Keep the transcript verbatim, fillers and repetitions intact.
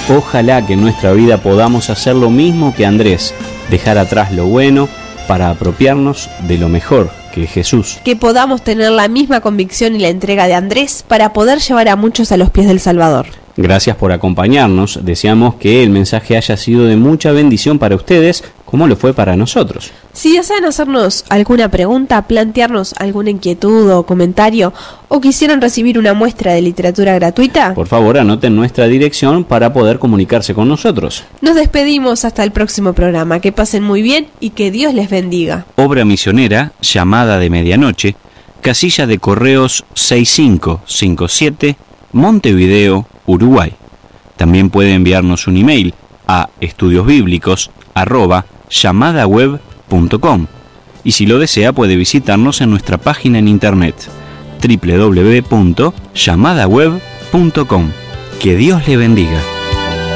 Ojalá que en nuestra vida podamos hacer lo mismo que Andrés, dejar atrás lo bueno para apropiarnos de lo mejor, que es Jesús. Que podamos tener la misma convicción y la entrega de Andrés para poder llevar a muchos a los pies del Salvador. Gracias por acompañarnos, deseamos que el mensaje haya sido de mucha bendición para ustedes, como lo fue para nosotros. Si desean hacernos alguna pregunta, plantearnos alguna inquietud o comentario, o quisieran recibir una muestra de literatura gratuita, por favor anoten nuestra dirección para poder comunicarse con nosotros. Nos despedimos hasta el próximo programa, que pasen muy bien y que Dios les bendiga. Obra misionera, Llamada de Medianoche, casilla de correos seis cinco cinco siete, Montevideo, Uruguay. También puede enviarnos un email a estudiosbíblicos arroba llamadaweb punto com y si lo desea puede visitarnos en nuestra página en internet doble u doble u doble u punto llamadaweb punto com. Que Dios le bendiga.